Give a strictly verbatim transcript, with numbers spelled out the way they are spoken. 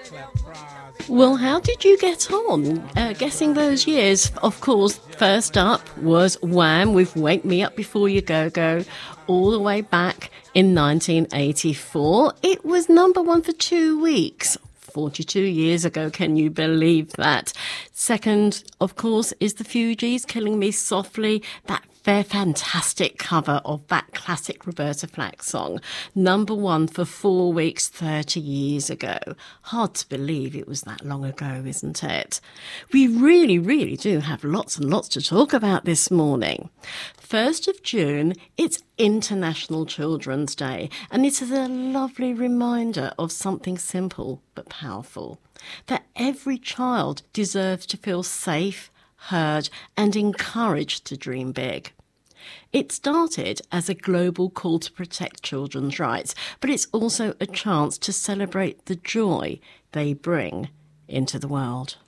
Well, how did you get on uh, guessing those years? Of course, first up was Wham with Wake Me Up Before You Go Go, all the way back in nineteen eighty-four. It was number one for two weeks. forty-two years ago, can you believe that? Second, of course, is the Fugees, Killing Me Softly, that fair, fantastic cover of that classic Roberta Flack song. Number one for four weeks, thirty years ago. Hard to believe it was that long ago, isn't it? We really, really do have lots and lots to talk about this morning. first of June, it's International Children's Day, and it is a lovely reminder of something simple but powerful, that every child deserves to feel safe, heard and encouraged to dream big. It started as a global call to protect children's rights, but it's also a chance to celebrate the joy they bring into the world.